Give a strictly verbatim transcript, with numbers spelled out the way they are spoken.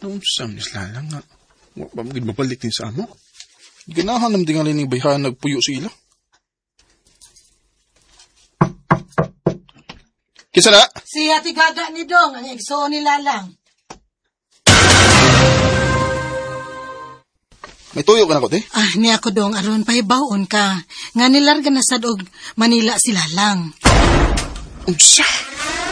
Ang samis lalang nga. Wa pa magid mabalik din sa amo. Ganahan naman din nga rin yung bayhan nagpuyo sila. Kisa na? Si Ate Gaga ni Dong, ang igsoon ni Lalang. May tuyo ka na ko, te? Ah, ni ako Dong, aron pahibaon ka. Nga nilarga na sad og Manila si Lalang. Unsa?